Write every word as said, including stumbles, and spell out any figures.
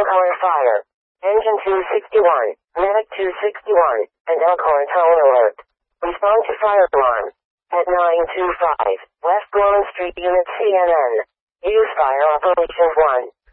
Elkhorn Fire. Engine two sixty-one, Medic two sixty-one, and Elkhorn Tone Alert. Respond to fire alarm. At nine two five, West Gorman Street, Unit C N N. Use Fire Operations one.